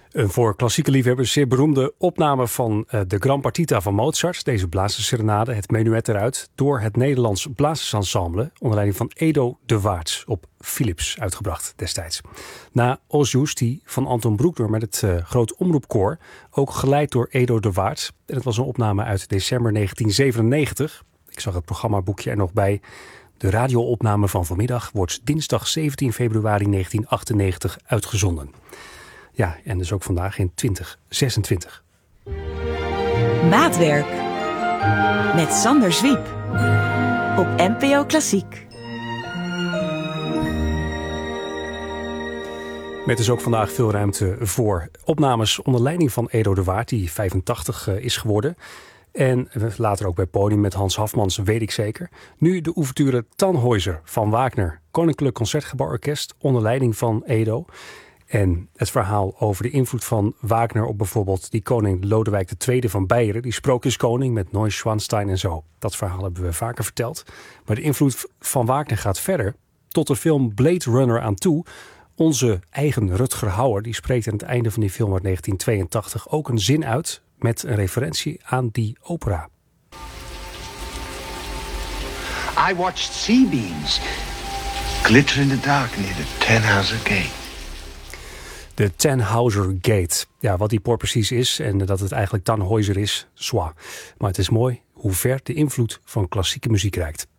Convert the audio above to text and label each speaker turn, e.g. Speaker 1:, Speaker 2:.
Speaker 1: Een voor klassieke liefhebbers zeer beroemde opname van de Gran Partita van Mozart. Deze blazerserenade, het menuet eruit, door het Nederlands Blazersensemble onder leiding van Edo de Waard op Philips uitgebracht destijds. Na Os Justi van Anton Broekner met het Groot Omroepkoor, ook geleid door Edo de Waard. En het was een opname uit december 1997. Ik zag het programmaboekje er nog bij. De radioopname van vanmiddag wordt dinsdag 17 februari 1998 uitgezonden. Ja, en dus ook vandaag in 2026.
Speaker 2: Maatwerk met Sander Zwiep op NPO Klassiek.
Speaker 1: Met dus ook vandaag veel ruimte voor opnames onder leiding van Edo de Waard, die 85 is geworden. En later ook bij podium met Hans Hafmans, weet ik zeker. Nu de ouverture Tannhäuser van Wagner, Koninklijk Concertgebouworkest onder leiding van Edo. En het verhaal over de invloed van Wagner op bijvoorbeeld die koning Lodewijk II van Beieren, die sprookjeskoning met Neuschwanstein en zo. Dat verhaal hebben we vaker verteld. Maar de invloed van Wagner gaat verder tot de film Blade Runner aan toe. Onze eigen Rutger Hauer die spreekt aan het einde van die film uit 1982 ook een zin uit met een referentie aan die opera.
Speaker 3: I watched sea beams glitter in the dark near the Tannhäuser Gate.
Speaker 1: De Tannhäuser Gate. Ja, wat die poort precies is en dat het eigenlijk Tannhäuser is, zwaar. Maar het is mooi hoe ver de invloed van klassieke muziek reikt.